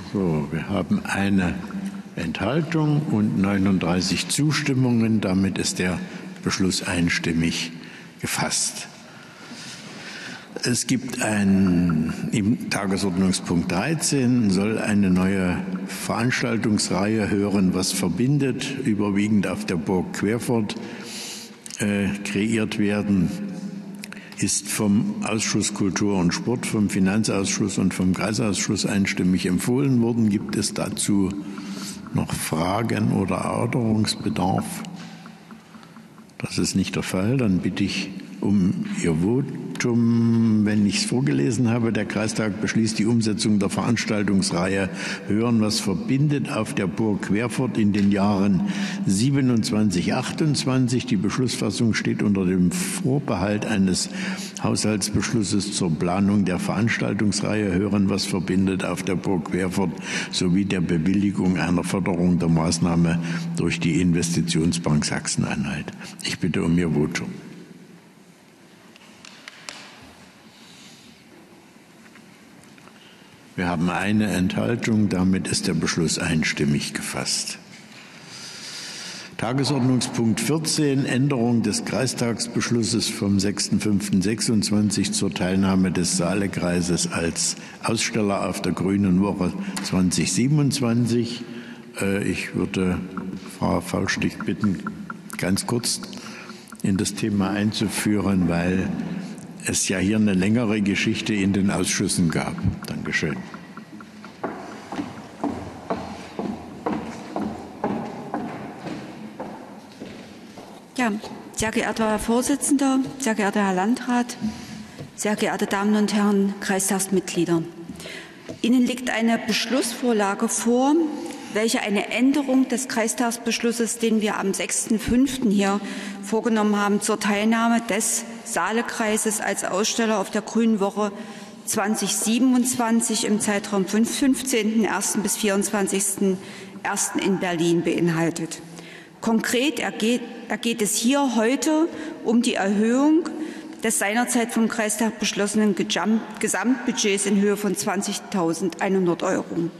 So, wir haben eine Enthaltung und 39 Zustimmungen. Damit ist der Beschluss einstimmig gefasst. Es gibt im Tagesordnungspunkt 13 soll eine neue Veranstaltungsreihe Hören, was verbindet, überwiegend auf der Burg Querfurt kreiert werden. Ist vom Ausschuss Kultur und Sport, vom Finanzausschuss und vom Kreisausschuss einstimmig empfohlen worden. Gibt es dazu noch Fragen oder Erörterungsbedarf? Das ist nicht der Fall. Dann bitte ich um Ihr Votum. Wenn ich es vorgelesen habe, der Kreistag beschließt die Umsetzung der Veranstaltungsreihe Hören, was verbindet auf der Burg Querfurt in den Jahren 27, 28. Die Beschlussfassung steht unter dem Vorbehalt eines Haushaltsbeschlusses zur Planung der Veranstaltungsreihe Hören, was verbindet auf der Burg Querfurt sowie der Bewilligung einer Förderung der Maßnahme durch die Investitionsbank Sachsen-Anhalt. Ich bitte um Ihr Votum. Wir haben eine Enthaltung. Damit ist der Beschluss einstimmig gefasst. Tagesordnungspunkt 14, Änderung des Kreistagsbeschlusses vom 6.5.26 zur Teilnahme des Saalekreises als Aussteller auf der Grünen Woche 2027. Ich würde Frau Faustich bitten, ganz kurz in das Thema einzuführen, weil es ja hier eine längere Geschichte in den Ausschüssen gab. Dankeschön. Ja, sehr geehrter Herr Vorsitzender, sehr geehrter Herr Landrat, sehr geehrte Damen und Herren Kreistagsmitglieder. Ihnen liegt eine Beschlussvorlage vor, welche eine Änderung des Kreistagsbeschlusses, den wir am 6.5. hier vorgenommen haben, zur Teilnahme des Saalekreises als Aussteller auf der Grünen Woche 2027 im Zeitraum vom 15.01. bis 24.01. in Berlin beinhaltet. Konkret ergeht es hier heute um die Erhöhung des seinerzeit vom Kreistag beschlossenen Gesamtbudgets in Höhe von 20.100 €.